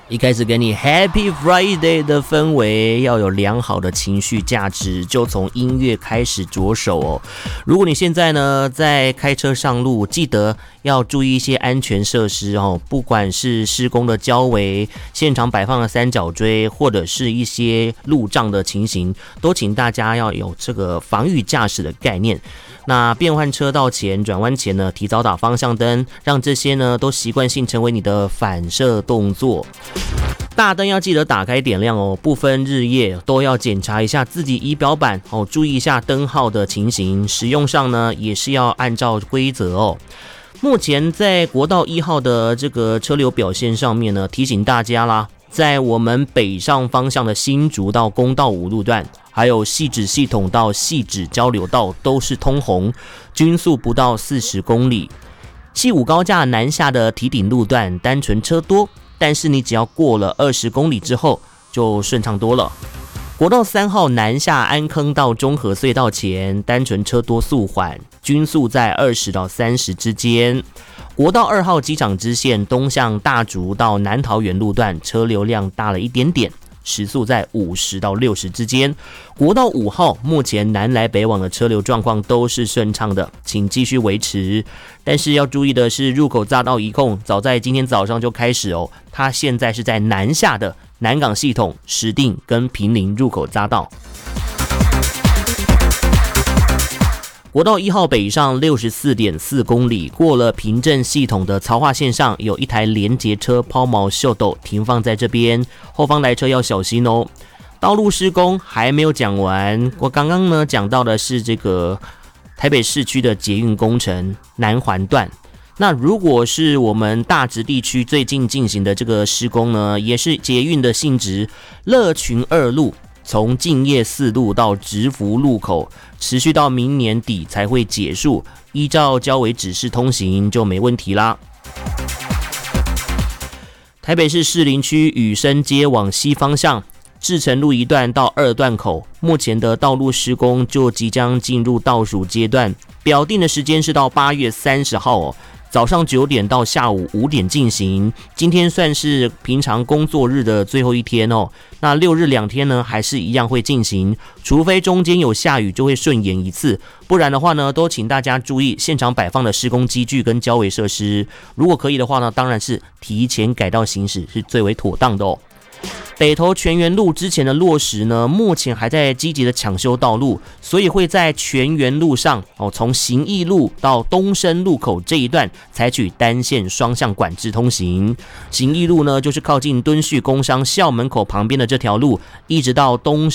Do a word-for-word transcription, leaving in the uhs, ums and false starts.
一开始给你 Happy Friday 的氛围，要有良好的情绪价值，就从音乐开始着手哦。如果你现在呢在开车上路，记得要注意一些安全设施哦，不管是施工的交围、现场摆放的三角锥，或者是一些路障的情形，都请大家要有这个防御驾驶的概念。那变换车道前、转弯前呢，提早打方向灯，让这些呢都习惯性成为你的反射动作。大灯要记得打开点亮哦，不分日夜都要检查一下自己仪表板哦，注意一下灯号的情形。使用上呢也是要按照规则哦。目前在国道一号的这个车流表现上面呢，提醒大家啦，在我们北上方向的新竹到公道五路段，还有汐止系统到汐止交流道都是通红，均速不到四十公里。汐五高架南下的堤顶路段单纯车多，但是你只要过了二十公里之后就顺畅多了。国道三号南下安坑到中和隧道前，单纯车多速缓，均速在二十到三十之间。国道二号机场支线东向大竹到南桃园路段车流量大了一点点，时速在五十到六十之间。国道五号目前南来北往的车流状况都是顺畅的，请继续维持。但是要注意的是，入口匝道一控早在今天早上就开始哦，它现在是在南下的南港系统、石碇跟坪林入口匝道。国道一号北上 六十四点四公里，过了平镇系统的曹化线上，有一台连结车抛锚秀逗停放在这边，后方来车要小心哦。道路施工还没有讲完，我刚刚呢讲到的是这个台北市区的捷运工程南环段。那如果是我们大直地区最近进行的这个施工呢，也是捷运的性质，乐群二路从敬业四路到直福路口，持续到明年底才会结束，依照交维指示通行就没问题啦。台北市士林区宇生街往西方向，志诚路一段到二段口，目前的道路施工就即将进入倒数阶段，表定的时间是到八月三十号哦。早上九点到下午五点进行，今天算是平常工作日的最后一天哦。那六日两天呢，还是一样会进行，除非中间有下雨就会顺延一次，不然的话呢，都请大家注意现场摆放的施工机具跟交维设施。如果可以的话呢，当然是提前改道行驶是最为妥当的哦。北投泉源路之前的落实呢，目前还在积极的抢修道路，所以会在泉源路上哦，从行义路到东升路口这一段采取单线双向管制通行。行义路呢，就是靠近敦叙工商校门口旁边的这条路，一直到东